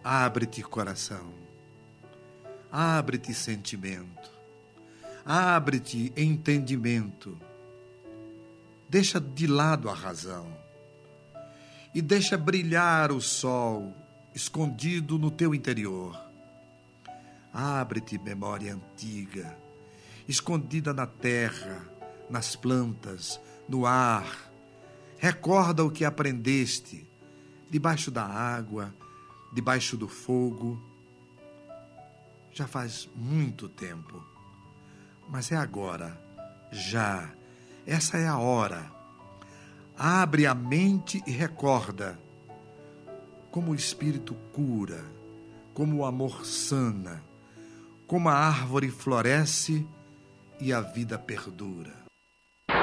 Abre-te, coração. Abre-te, sentimento. Abre-te, entendimento. Deixa de lado a razão e deixa brilhar o sol escondido no teu interior. Abre-te, memória antiga, escondida na terra, nas plantas, no ar. Recorda o que aprendeste debaixo da água, debaixo do fogo. Já faz muito tempo, mas é agora, já. Essa é a hora. Abre a mente e recorda como o Espírito cura, como o amor sana, como a árvore floresce e a vida perdura.